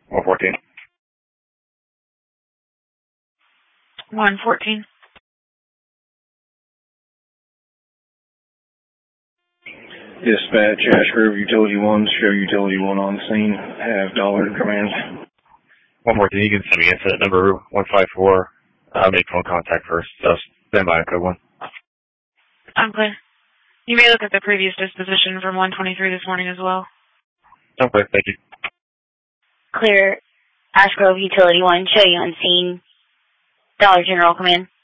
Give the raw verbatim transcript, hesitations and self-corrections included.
one fourteen. one fourteen. Dispatch, Ash Grove Utility one, show Utility one on scene, have dollar command. one fourteen, you can send me incident number one five four. I'll make phone contact first, so stand by on code one. I'm clear. You may look at the previous disposition from one twenty-three this morning as well. I'm clear, thank you. Clear, Ash Grove Utility one, show you on scene, dollar general command.